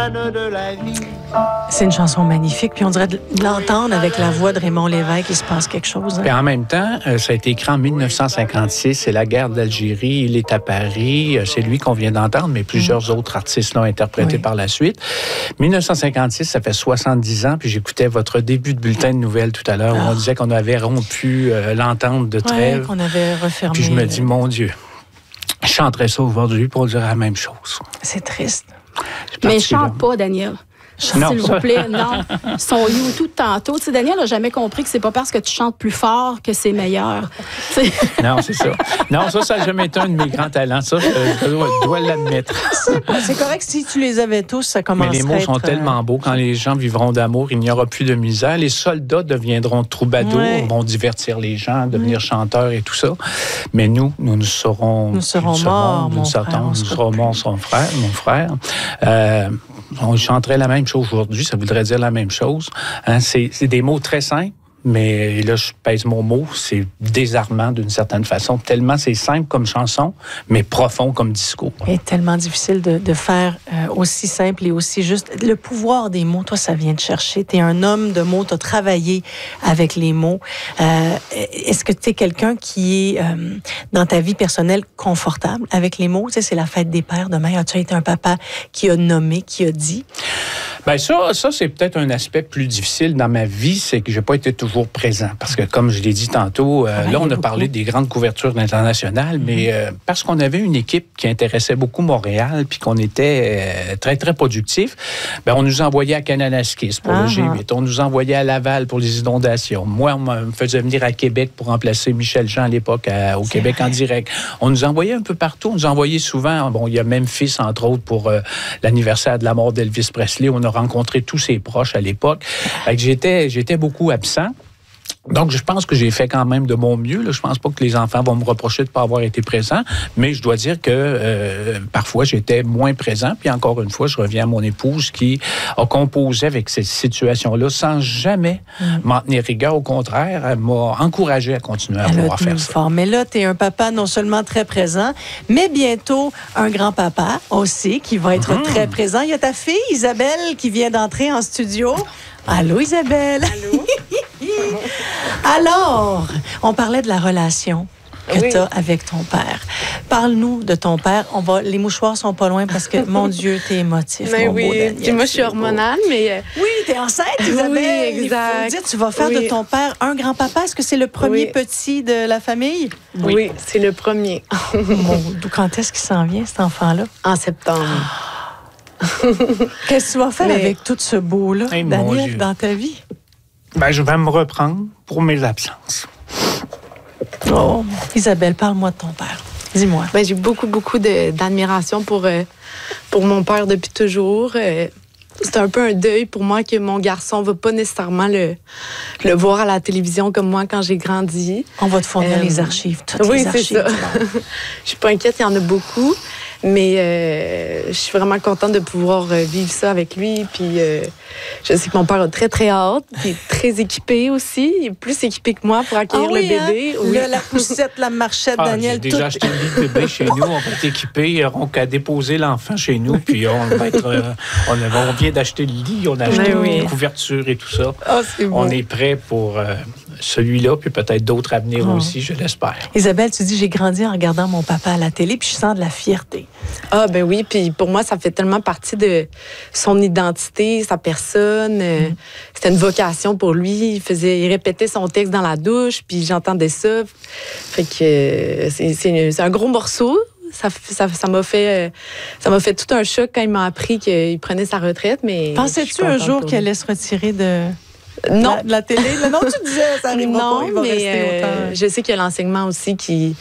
manne de la vie. C'est une chanson magnifique, puis on dirait de l'entendre avec la voix de Raymond Lévesque, il se passe quelque chose. Hein? Et en même temps, ça a été écrit en 1956, c'est la guerre d'Algérie, il est à Paris, c'est lui qu'on vient d'entendre, mais plusieurs autres artistes l'ont interprété par la suite. 1956, ça fait 70 ans, puis j'écoutais votre début de bulletin de nouvelles tout à l'heure, où on disait qu'on avait rompu l'entente de trêve. Qu'on avait refermé. Puis je me dis, mon Dieu, je chanterais ça aujourd'hui pour dire la même chose. C'est triste. Mais chante pas, Daniel. Non, s'il vous plaît, non. Son YouTube tantôt. Tu sais, Daniel n'a jamais compris que c'est pas parce que tu chantes plus fort que c'est meilleur. Non, c'est ça. Non, ça n'a jamais été un de mes grands talents. Ça, je dois l'admettre. C'est correct, si tu les avais tous, ça commencerait. Mais les mots sont tellement beaux. Quand les gens vivront d'amour, il n'y aura plus de misère. Les soldats deviendront troubadours, vont divertir les gens, devenir chanteurs et tout ça. Mais nous serons morts, mon frère. Nous serons morts, mon frère. On chanterait la même chose aujourd'hui, ça voudrait dire la même chose. Hein, c'est des mots très simples, mais là, je pèse mon mot, c'est désarmant d'une certaine façon, tellement c'est simple comme chanson, mais profond comme discours. Et tellement difficile de faire aussi simple et aussi juste. Le pouvoir des mots, toi, ça vient te chercher. Tu es un homme de mots, tu as travaillé avec les mots. Est-ce que tu es quelqu'un qui est, dans ta vie personnelle, confortable avec les mots? Tu sais, c'est la fête des pères demain. As-tu été un papa qui a nommé, qui a dit? Bien, ça c'est peut-être un aspect plus difficile dans ma vie, c'est que j'ai pas été toujours présent. Parce que, comme je l'ai dit tantôt, là, on a parlé des grandes couvertures internationales, mais parce qu'on avait une équipe qui intéressait beaucoup Montréal, puis qu'on était très, très productif, bien, on nous envoyait à Kananaskis pour le G8, on nous envoyait à Laval pour les inondations. Moi, on me faisait venir à Québec pour remplacer Michel Jean à l'époque au Québec en direct. On nous envoyait un peu partout, on nous envoyait souvent, bon, il y a Memphis, entre autres, pour l'anniversaire de la mort d'Elvis Presley. On a rencontré tous ses proches à l'époque. J'étais beaucoup absent. Donc, je pense que j'ai fait quand même de mon mieux. Là. Je pense pas que les enfants vont me reprocher de ne pas avoir été présent, mais je dois dire que parfois, j'étais moins présent. Puis encore une fois, je reviens à mon épouse qui a composé avec cette situation-là sans jamais m'en tenir rigueur. Au contraire, elle m'a encouragé à continuer à pouvoir faire ça. Fort. Mais là, tu es un papa non seulement très présent, mais bientôt un grand-papa aussi qui va être très présent. Il y a ta fille, Isabelle, qui vient d'entrer en studio. Allô, Isabelle. Allô. Alors, on parlait de la relation que tu as avec ton père. Parle-nous de ton père. Les mouchoirs sont pas loin parce que, mon Dieu, t'es émotif, mais mon beau Daniel. Puis moi, je suis hormonale, mais... Oui, t'es enceinte, Isabelle. Oui, exact. Il faut dire, tu vas faire de ton père un grand-papa. Est-ce que c'est le premier petit de la famille? Oui, c'est le premier. Quand est-ce qu'il s'en vient, cet enfant-là? En septembre. Qu'est-ce que tu vas faire avec tout ce beau-là, Daniel, dans ta vie? Ben, je vais me reprendre pour mes absences. Oh, Isabelle, parle-moi de ton père. Dis-moi. Ben, j'ai beaucoup d'admiration pour mon père depuis toujours. C'est un peu un deuil pour moi que mon garçon ne va pas nécessairement le voir à la télévision comme moi quand j'ai grandi. On va te fournir les archives, toutes les archives. Oui, c'est ça. Je suis pas inquiète, il y en a beaucoup. Mais je suis vraiment contente de pouvoir vivre ça avec lui. Puis je sais que mon père a très, très hâte. Il est très équipé aussi. Il est plus équipé que moi pour accueillir le bébé. Hein? Oui. La poussette, la marchette, Daniel. J'ai déjà acheté le lit de bébé chez nous. On va être équipés. Ils n'auront qu'à déposer l'enfant chez nous. Puis on va être... on vient d'acheter le lit. On a acheté une couverture et tout ça. Oh, c'est beau. On est prêt pour celui-là, puis peut-être d'autres à venir aussi, je l'espère. Isabelle, tu dis, j'ai grandi en regardant mon papa à la télé, puis je sens de la fierté. Ah, ben oui, puis pour moi, ça fait tellement partie de son identité, sa personne. C'était une vocation pour lui. Il répétait son texte dans la douche, puis j'entendais ça. Fait que c'est un gros morceau. Ça m'a fait tout un choc quand il m'a appris qu'il prenait sa retraite, mais... Pensais-tu un jour qu'il allait se retirer de la télé? Non, tu disais, ça arrivera pas, il va rester autant. Je sais qu'il y a l'enseignement aussi qui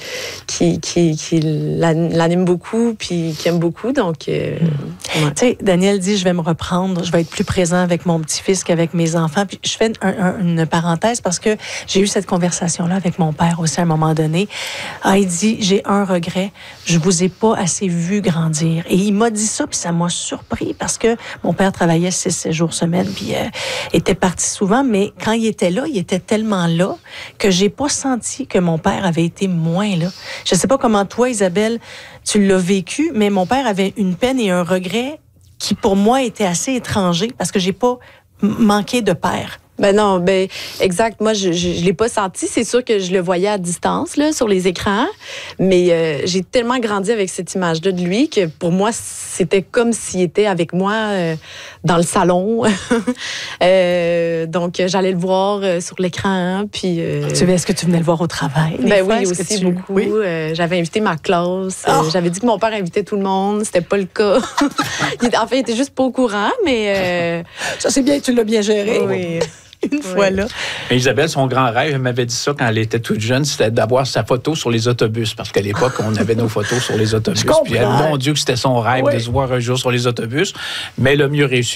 l'anime beaucoup, puis qui aime beaucoup, donc... Tu sais, Daniel dit, je vais me reprendre, je vais être plus présent avec mon petit-fils qu'avec mes enfants. Puis je fais une parenthèse parce que j'ai eu cette conversation-là avec mon père aussi à un moment donné. Il dit, j'ai un regret, je vous ai pas assez vu grandir. Et il m'a dit ça, puis ça m'a surpris parce que mon père travaillait 6-7 jours semaine, puis était parti souvent, mais quand il était là, il était tellement là que j'ai pas senti que mon père avait été moins là. Je sais pas comment toi, Isabelle, tu l'as vécu, mais mon père avait une peine et un regret qui pour moi était assez étranger parce que j'ai pas manqué de père. Ben non, ben exact. Moi, je l'ai pas senti. C'est sûr que je le voyais à distance là, sur les écrans, mais j'ai tellement grandi avec cette image-là de lui que pour moi, c'était comme s'il était avec moi dans le salon. Donc, j'allais le voir sur l'écran. Puis, Est-ce que tu venais le voir au travail? Ben oui, aussi beaucoup. Oui? J'avais invité ma classe. J'avais dit que mon père invitait tout le monde. C'était pas le cas. En fait, il était juste pas au courant, mais ça c'est bien, tu l'as bien géré. Oui. Une fois là. Mais Isabelle, son grand rêve, elle m'avait dit ça quand elle était toute jeune, c'était d'avoir sa photo sur les autobus. Parce qu'à l'époque, on avait nos photos sur les autobus. Puis, mon Dieu, que c'était son rêve de se voir un jour sur les autobus. Mais le mieux réussi